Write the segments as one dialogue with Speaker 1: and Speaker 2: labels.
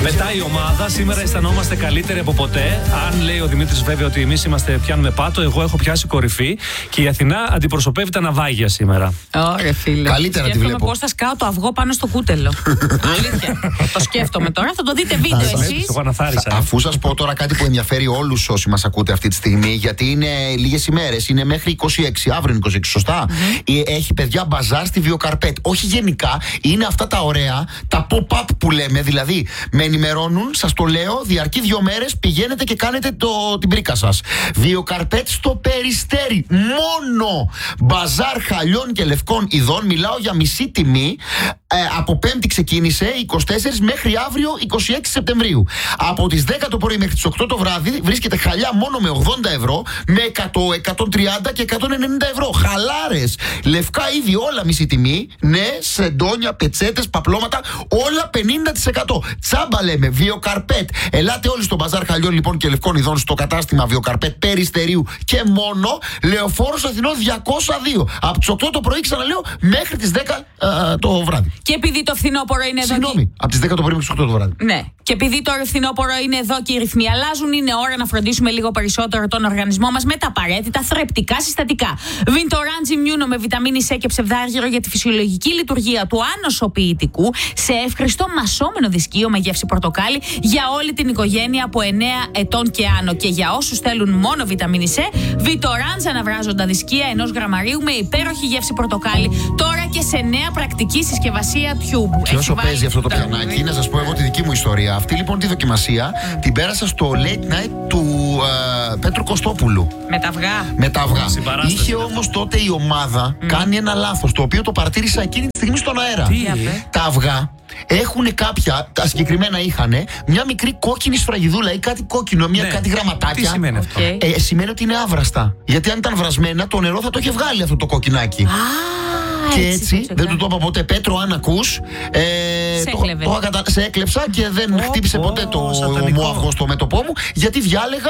Speaker 1: Πετάει η ομάδα. Σήμερα αισθανόμαστε καλύτεροι από ποτέ. Αν λέει ο Δημήτρης βέβαια ότι εμείς πιάνουμε πάτο, εγώ έχω πιάσει κορυφή και η Αθηνά αντιπροσωπεύει τα ναυάγια σήμερα.
Speaker 2: Ωραία, φίλε.
Speaker 3: Καλύτερα τη βλέπω.
Speaker 2: Πώς θα σκάω το αυγό πάνω στο κούτελο. Αλήθεια. Το σκέφτομαι τώρα. Θα το δείτε βίντεο εσείς.
Speaker 3: Αφού σας πω τώρα κάτι που ενδιαφέρει όλους όσοι μας ακούτε αυτή τη στιγμή, γιατί είναι λίγες ημέρες, είναι μέχρι 26, αύριο 26, σωστά. Έχει παιδιά μπαζάρ στη Βιοκαρπέτ. Όχι γενικά, είναι αυτά τα ωραία, τα pop-up που λέμε, δηλαδή με ενημερώνουν, σας το λέω, διαρκεί 2 μέρες, πηγαίνετε και κάνετε την πρίκα σας. Βιοκαρπέτ στο Περιστέρι. Μόνο μπαζάρ χαλιών και λευκών ειδών, μιλάω για μισή τιμή. Από Πέμπτη ξεκίνησε, 24 μέχρι αύριο 26 Σεπτεμβρίου. Από τις 10 το πρωί μέχρι τις 8 το βράδυ βρίσκεται χαλιά μόνο με 80 ευρώ, με 100, 130 και 190 ευρώ. Χαλάρες, λευκά είδη, όλα μισή τιμή. Ναι, σεντόνια, πετσέτες, παπλώματα, όλα 50%. Τσάμπα λέμε, Βιοκαρπέτ. Ελάτε όλοι στο μπαζάρ χαλιών λοιπόν και λευκών ειδών στο κατάστημα Βιοκαρπέτ Περιστερίου και μόνο. Λεωφόρος Αθηνών 202. Από τις 8 το πρωί, ξαναλέω, μέχρι τις 10 το βράδυ.
Speaker 2: Και επειδή το φθινόπωρο είναι εδώ.
Speaker 3: Συγγνώμη, από τις 10 το πρωί μέχρι τις 8 το βράδυ.
Speaker 2: Ναι. Και επειδή το φθινόπωρο είναι εδώ και οι ρυθμοί αλλάζουν, είναι ώρα να φροντίσουμε λίγο περισσότερο τον οργανισμό μας με τα απαραίτητα θρεπτικά συστατικά. Βιντοράντζ Immuno με βιταμίνη C και ψευδάργυρο για τη φυσιολογική λειτουργία του άνοσοποιητικού σε εύχριστο μασόμενο δισκείο με γεύση πορτοκάλι για όλη την οικογένεια από 9 ετών και άνω. Και για όσους θέλουν μόνο βιταμίνη C, Βιτοράντζ αναβράζοντα δισκεία 1 γραμμαρίου με υπέροχη γεύση πορτοκάλι. Τώρα και σε νέα πρακτική συσκευασία Tube.
Speaker 3: Και όσο παίζει αυτό το πιανάκι, να σας πω εγώ τη δική μου ιστορία. Αυτή λοιπόν τη δοκιμασία την πέρασα στο Late Night του Πέτρου Κωστόπουλου.
Speaker 2: Με τα αυγά.
Speaker 3: Είχε όμως τότε η ομάδα κάνει ένα λάθος, το οποίο το παρατήρησα εκείνη τη στιγμή στον αέρα. Τα αυγά έχουν κάποια, τα συγκεκριμένα είχαν μια μικρή κόκκινη σφραγιδούλα ή κάτι κόκκινο, κάτι γραμματάκια.
Speaker 1: Τι σημαίνει αυτό?
Speaker 3: Σημαίνει ότι είναι άβραστα. Γιατί αν ήταν βρασμένα, το νερό θα το είχε βγάλει αυτό το κοκκινάκι. Και έτσι, δεν του το είπα ποτέ, Πέτρο, αν ακούς, σε έκλεψα και δεν χτύπησε ποτέ το μου αυγό στο μέτωπό μου, γιατί διάλεγα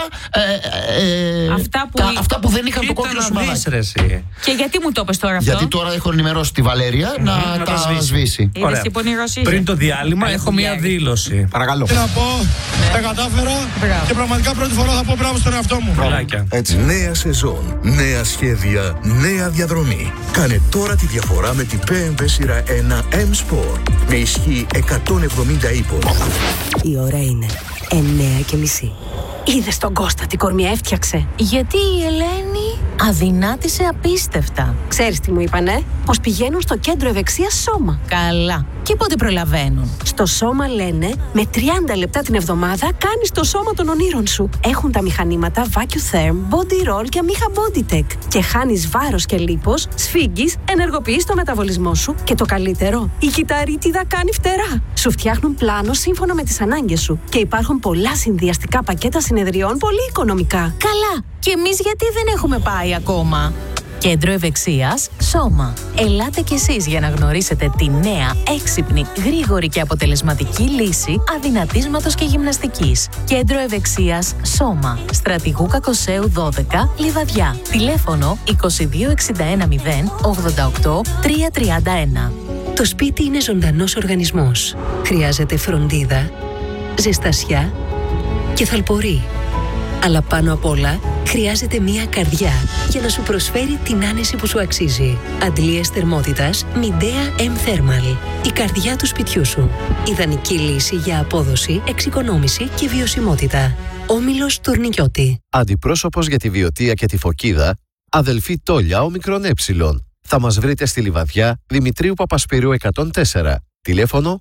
Speaker 3: αυτά που δεν είχαν το κόκκινο σημαδάκι.
Speaker 2: Και γιατί μου το είπες τώρα αυτό?
Speaker 3: Γιατί τώρα έχω ενημερώσει τη Βαλέρια να τα σβήσει.
Speaker 1: Πριν το διάλειμμα έχω μια δήλωση.
Speaker 3: Παρακαλώ.
Speaker 4: Τι να πω, τα κατάφερα και πραγματικά πρώτη φορά θα πω μπράβο στον εαυτό μου.
Speaker 5: Νέα σεζόν, νέα σχέδια, νέα διαδρομή. Κάνε τώρα τη διαφορά με την BMW σειρά 1 M-Sport με ισχύ 170 ύπων.
Speaker 6: Η ώρα είναι 9:30. Είδες τον Κώστα τι κορμιά έφτιαξε?
Speaker 7: Γιατί η Ελένη αδυνάτησε απίστευτα.
Speaker 6: Ξέρεις τι μου είπανε? Πως πηγαίνουν στο κέντρο ευεξίας Σώμα.
Speaker 7: Καλά. Και πότε προλαβαίνουν?
Speaker 6: Στο Σώμα λένε με 30 λεπτά την εβδομάδα κάνεις το σώμα των ονείρων σου. Έχουν τα μηχανήματα VacuTherm, Body Roll και Amiha BodyTech. Και χάνεις βάρος και λίπος, σφίγγεις, ενεργοποιείς το μεταβολισμό σου και το καλύτερο, η κυταρίτιδα κάνει φτερά. Σου φτιάχνουν πλάνο σύμφωνα με τις ανάγκες σου και υπάρχουν πολλά συνδυαστικά πακέτα συνεδριών πολύ οικονομικά.
Speaker 7: Καλά. Και εμείς γιατί δεν έχουμε πάει ακόμα? Κέντρο Ευεξίας Σώμα. Ελάτε κι εσείς για να γνωρίσετε τη νέα, έξυπνη, γρήγορη και αποτελεσματική λύση αδυνατίσματος και γυμναστικής. Κέντρο Ευεξίας Σώμα. Στρατηγού Κακοσέου 12, Λιβαδιά. Τηλέφωνο 2261 088 331.
Speaker 6: Το σπίτι είναι ζωντανός οργανισμός. Χρειάζεται φροντίδα, ζεστασιά και θαλπορή. Αλλά πάνω απ' όλα χρειάζεται μία καρδιά για να σου προσφέρει την άνεση που σου αξίζει. Αντλίες θερμότητας Midea M-Thermal. Η καρδιά του σπιτιού σου. Ιδανική λύση για απόδοση, εξοικονόμηση και βιωσιμότητα. Όμιλος Τουρνικιώτη.
Speaker 8: Αντιπρόσωπος για τη Βιωτία και τη Φωκίδα, αδελφή Τόλια Όμικρον Ε. Θα μας βρείτε στη Λιβαδιά, Δημητρίου Παπασπυρίου 104. Τηλέφωνο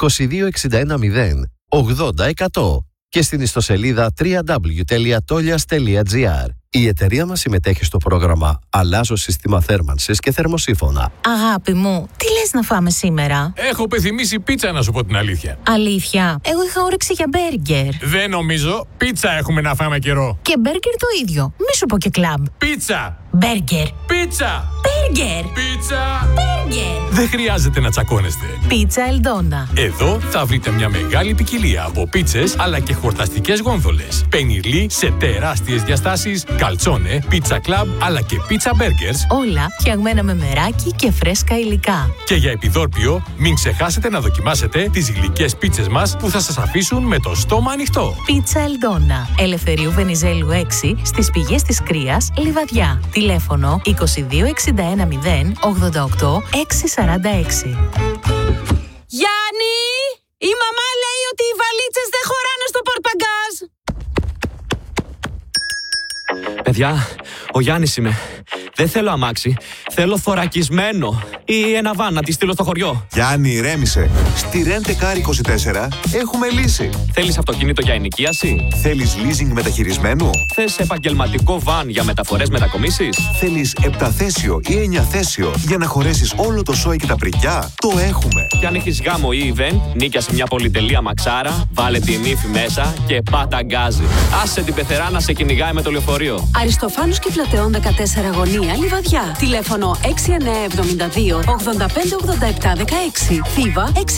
Speaker 8: 2261 80 100. Και στην ιστοσελίδα www.tolias.gr. Η εταιρεία μας συμμετέχει στο πρόγραμμα Αλλάζω σύστημα θέρμανσης και θερμοσύφωνα.
Speaker 7: Αγάπη μου, τι λες να φάμε σήμερα?
Speaker 9: Έχω πεθυμίσει πίτσα, να σου πω την αλήθεια.
Speaker 7: Αλήθεια? Εγώ είχα όρεξη για μπέργκερ.
Speaker 9: Δεν νομίζω. Πίτσα έχουμε να φάμε καιρό.
Speaker 7: Και μπέργκερ το ίδιο. Μη σου πω και κλαμπ.
Speaker 9: Πίτσα!
Speaker 7: Μπέργκερ.
Speaker 9: Πίτσα!
Speaker 7: Μπέργκερ.
Speaker 9: Πίτσα!
Speaker 7: Μπέργκερ.
Speaker 9: Δεν χρειάζεται να τσακώνεστε.
Speaker 7: Πίτσα Ελντόνα.
Speaker 9: Εδώ θα βρείτε μια μεγάλη ποικιλία από πίτσες αλλά και χορταστικές γόνδολες. Πενιρλί σε τεράστιες διαστάσεις, καλτσόνε, πίτσα κλαμπ αλλά και πίτσα μπέργκερς.
Speaker 7: Όλα φτιαγμένα με μεράκι και φρέσκα υλικά.
Speaker 9: Και για επιδόρπιο, μην ξεχάσετε να δοκιμάσετε τις γλυκές πίτσες μας που θα σας αφήσουν με το στόμα ανοιχτό.
Speaker 7: Πίτσα Ελντόνα. Ελευθερίου Βενιζέλου 6 στις πηγές της Κρίας, Λιβαδιά. Τηλέφωνο 2261 088 646.
Speaker 2: Γιάννη! Η μαμά λέει ότι οι βαλίτσες δεν χωράνε στο πορτμπαγκάζ.
Speaker 10: Παιδιά, ο Γιάννης είμαι. Δεν θέλω αμάξι. Θέλω θωρακισμένο. Ή ένα βαν να τη στείλω στο χωριό.
Speaker 11: Γιάννη, ηρέμησε. Στη Rent-A-Car 24 έχουμε λύση.
Speaker 10: Θέλεις αυτοκίνητο για ενοικίαση?
Speaker 11: Θέλεις leasing μεταχειρισμένου?
Speaker 10: Θες επαγγελματικό βαν για μεταφορές μετακομίσεις?
Speaker 11: Θέλεις 7θέσιο ή 9θέσιο για να χωρέσεις όλο το σόι και τα πρικιά? Το έχουμε.
Speaker 10: Και αν έχεις γάμο ή event, νίκιασε μια πολυτελεία μαξάρα, βάλε την ύφη μέσα και πάτα γκάζι. Άσε την πεθερά να σε κυνηγάει με το λεωφορείο.
Speaker 6: Αριστοφάνους και Πλατεών 14 Γωνία, Λιβαδιά. Τηλέφωνο 6972 8587 16. Θήβα 6972 54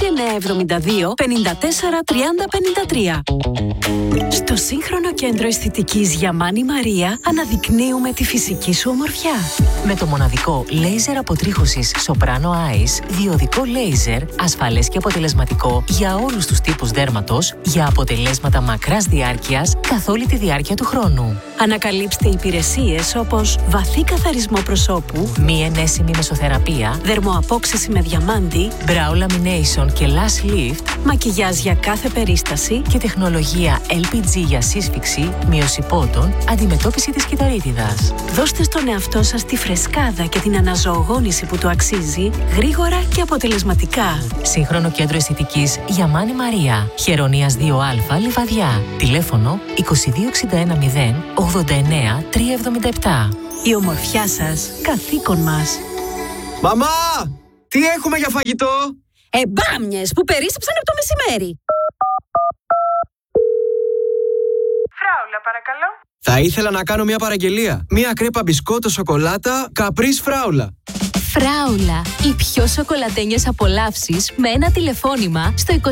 Speaker 6: 30 53. Στο σύγχρονο κέντρο αισθητικής Γιαμάνη Μαρία αναδεικνύουμε τη φυσική σου ομορφιά.
Speaker 7: Με το μοναδικό λέιζερ αποτρίχωσης Soprano Eyes, διοδικό λέιζερ, ασφαλές και αποτελεσματικό για όλους τους τύπους δέρματος, για αποτελέσματα μακράς διάρκειας καθ' όλη τη διάρκεια του χρόνου.
Speaker 6: Ανακαλύψτε υπηρεσίες όπως βαθύ καθαρισμό προσώπου,
Speaker 7: μη ενέσιμη μεσοθεραπεία,
Speaker 6: δερμοαπόξεση με διαμάντι,
Speaker 7: brow lamination και lash lift,
Speaker 6: μακιγιάζ για κάθε περίσταση
Speaker 7: και τεχνολογία LPG για σύσφυξη, μείωση πότων, αντιμετώπιση της κυταρίτιδας.
Speaker 6: Δώστε στον εαυτό σας τη φρεσκάδα και την αναζωογόνηση που του αξίζει, γρήγορα και αποτελεσματικά.
Speaker 7: Σύγχρονο κέντρο αισθητικής Γιαμάνη Μαρία, Χερονίας 2Α, Λιβαδιά. Τηλέφωνο 2261 0 89 377.
Speaker 6: Η ομορφιά σας, καθήκον μας.
Speaker 12: Μαμά! Τι έχουμε για φαγητό?
Speaker 6: Μπάμιες που περίσσεψαν από το μεσημέρι.
Speaker 13: Φράουλα, παρακαλώ.
Speaker 12: Θα ήθελα να κάνω μια παραγγελία. Μια κρέπα μπισκότο σοκολάτα, καπρίς φράουλα.
Speaker 14: Φράουλα, οι πιο σοκολατένιες απολαύσεις με ένα τηλεφώνημα στο 2261 0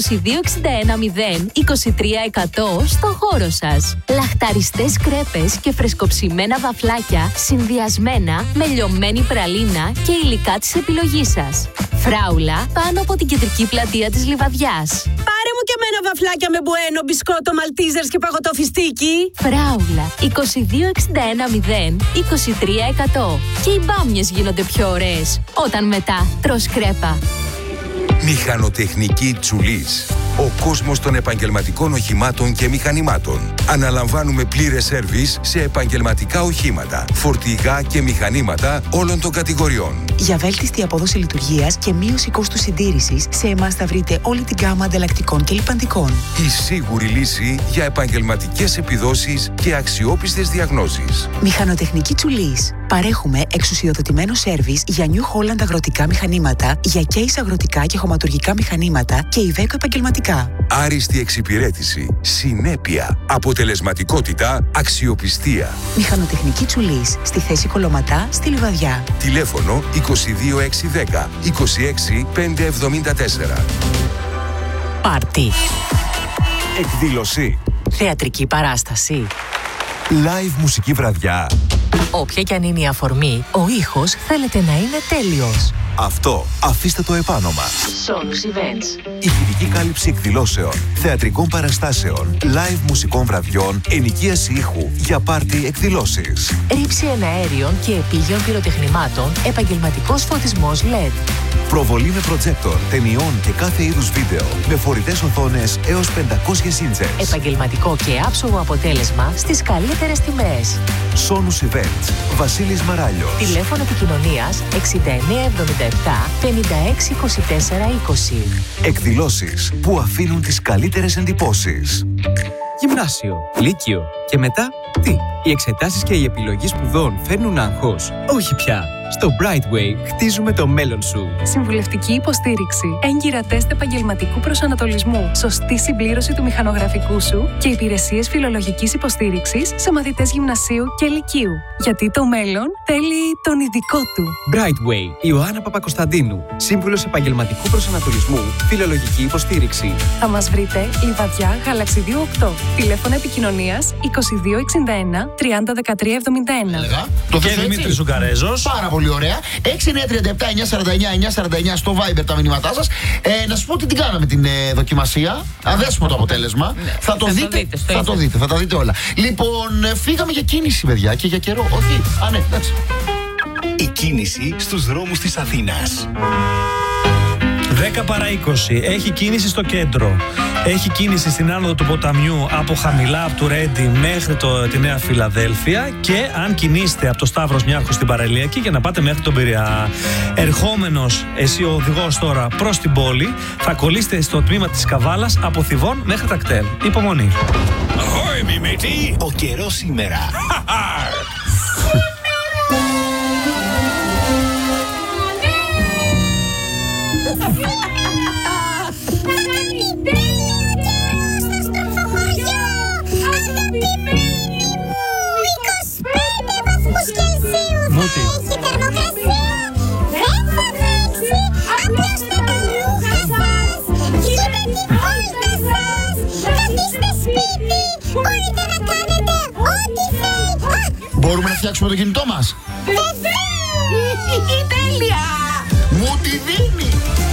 Speaker 14: 23 100 στο χώρο σας. Λαχταριστές κρέπες και φρεσκοψημένα βαφλάκια συνδυασμένα με λιωμένη πραλίνα και υλικά της επιλογής σας. Φράουλα, πάνω από την κεντρική πλατεία της Λιβαδιάς.
Speaker 6: Πάρε μου και εμένα βαφλάκια με μπουένο, μπισκότο, μαλτίζερς και παγωτό φιστίκι.
Speaker 14: Φράουλα, 2261 0 23 100. Και οι μπάμιες γίνονται πιο ωραίες όταν μετά τρως κρέπα.
Speaker 15: Μηχανοτεχνική Τσουλής. Ο κόσμος των επαγγελματικών οχημάτων και μηχανημάτων. Αναλαμβάνουμε πλήρες σέρβις σε επαγγελματικά οχήματα, φορτηγά και μηχανήματα όλων των κατηγοριών.
Speaker 16: Για βέλτιστη απόδοση λειτουργίας και μείωση κόστου συντήρησης, σε εμάς θα βρείτε όλη την γκάμα ανταλλακτικών και λιπαντικών.
Speaker 15: Η σίγουρη λύση για επαγγελματικές επιδόσεις και αξιόπιστες διαγνώσεις.
Speaker 16: Μηχανοτεχνική Τσουλής. Παρέχουμε εξουσιοδοτημένο σέρβις για New Holland αγροτικά μηχανήματα, για Case αγροτικά και χωματουργικά μηχανήματα και Iveco επαγγελματικά.
Speaker 15: Άριστη εξυπηρέτηση, συνέπεια, αποτελεσματικότητα, αξιοπιστία.
Speaker 16: Μηχανοτεχνική Τσουλής, στη θέση Κολοματά, στη Λιβαδιά.
Speaker 15: Τηλέφωνο 22610 26574.
Speaker 7: Πάρτι.
Speaker 11: Εκδήλωση.
Speaker 7: Θεατρική παράσταση.
Speaker 11: Live μουσική βραδιά.
Speaker 7: Όποια κι αν είναι η αφορμή, ο ήχος θέλετε να είναι τέλειος.
Speaker 11: Αυτό αφήστε το επάνομα.
Speaker 7: Sonus Events.
Speaker 11: Ηχητική κάλυψη εκδηλώσεων, θεατρικών παραστάσεων, live μουσικών βραδιών, ενοικίαση ήχου για πάρτι εκδηλώσεις.
Speaker 7: Ρήψη εναέριων και επίγειων πυροτεχνημάτων, επαγγελματικός φωτισμός LED.
Speaker 11: Προβολή με προτζέκτορ, ταινιών και κάθε είδους βίντεο, με φορητές οθόνες έως 500 ίντσες.
Speaker 7: Επαγγελματικό και άψογο αποτέλεσμα στις καλύτερες τιμές.
Speaker 11: Sonus Events. Βασίλης Μαράλιος.
Speaker 7: Τηλέφωνο επικοινωνίας 6977 5624 20.
Speaker 11: Εκδηλώσεις που αφήνουν τις καλύτερες εντυπώσεις.
Speaker 12: Γυμνάσιο, λύκειο και μετά Τι, οι εξετάσεις και η επιλογή σπουδών φέρνουν άγχος? Όχι πια. Στο Brightway χτίζουμε το μέλλον σου.
Speaker 17: Συμβουλευτική υποστήριξη, έγκυρα τεστ επαγγελματικού προσανατολισμού, σωστή συμπλήρωση του μηχανογραφικού σου και υπηρεσίες φιλολογικής υποστήριξης σε μαθητές γυμνασίου και λυκείου. Γιατί το μέλλον θέλει τον ειδικό του.
Speaker 12: Brightway, Ιωάννα Παπακοσταντίνου. Σύμβουλος επαγγελματικού προσανατολισμού, φιλολογική υποστήριξη.
Speaker 17: Θα μας βρείτε Λιβαδιά, Γαλαξιδίου 8. Τηλέφωνο επικοινωνίας 2261 30 13 71.
Speaker 3: Το
Speaker 1: και Δημήτρης Ζουγκαρέζος.
Speaker 3: Πάρα πολύ ωραία. 6937-949-949 στο Viber τα μηνύματά σας. Να σου πω ότι την κάναμε την δοκιμασία. Αδέσιμο το αποτέλεσμα. Θα το δείτε. Θα τα δείτε όλα. Λοιπόν, φύγαμε για κίνηση, παιδιά, και για καιρό. Όχι. Ναι, εντάξει.
Speaker 5: Η κίνηση στους δρόμους της Αθήνας.
Speaker 1: 10 παρά 20. Έχει κίνηση στο κέντρο. Έχει κίνηση στην άνοδο του ποταμιού από χαμηλά, από του Ρέντι μέχρι τη Νέα Φιλαδέλφια. Και αν κινήσετε από το Σταύρος Νιάρχου στην Παραλιακή για να πάτε μέχρι τον Πειραιά. Ερχόμενος εσύ ο οδηγός τώρα προς την πόλη, θα κολλήσετε στο τμήμα της Καβάλας από Θηβών μέχρι τα κτέλ. Υπομονή.
Speaker 5: Ahoy, μη μέτη! Ο καιρός σήμερα.
Speaker 3: Μπορούμε να φτιάξουμε το κινητό μας?
Speaker 2: Τέλεια!
Speaker 3: Μου τη δίνει!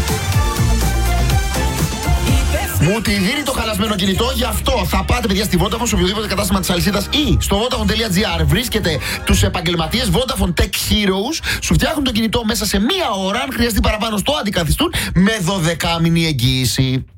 Speaker 3: Μου τη δίνει το χαλασμένο κινητό, γι' αυτό θα πάτε, παιδιά, στη Vodafone, σε οποιοδήποτε κατάστημα της αλυσίδας ή στο Vodafone.gr. Βρίσκετε τους επαγγελματίες Vodafone Tech Heroes. Σου φτιάχνουν το κινητό μέσα σε μία ώρα. Αν χρειαστεί παραπάνω, στο αντικαθιστούν με 12μηνη εγγύηση.